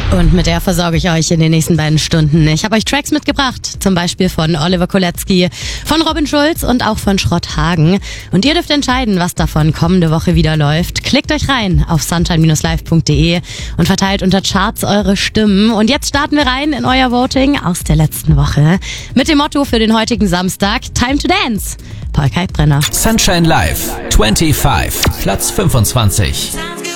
Und mit der versorge ich euch in den nächsten beiden Stunden. Ich habe euch Tracks mitgebracht, zum Beispiel von Oliver Kolecki, von Robin Schulz und auch von Schrott Hagen. Und ihr dürft entscheiden, was davon kommende Woche wieder läuft. Klickt euch rein auf sunshine-live.de und verteilt unter Charts eure Stimmen. Und jetzt starten wir rein in euer Voting aus der letzten Woche mit dem Motto für den heutigen Samstag: Time to Dance. Paul Kalkbrenner. Sunshine Live 25, Platz 25.